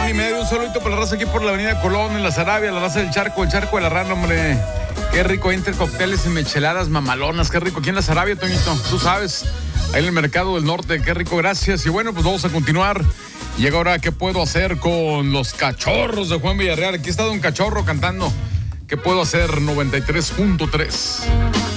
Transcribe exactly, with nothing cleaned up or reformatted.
y medio. Un saludito para la raza aquí por la avenida Colón, en la Sarabia, la raza del Charco, el Charco de la Rana, hombre. Qué rico, entre cócteles y micheladas mamalonas, qué rico. Aquí en la Sarabia, Toñito, tú sabes, ahí en el Mercado del Norte, qué rico, gracias. Y bueno, pues vamos a continuar. Llega ahora, ¿qué puedo hacer con los cachorros de Juan Villarreal? Aquí está Don Cachorro cantando. ¿Qué puedo hacer? noventa y tres punto tres.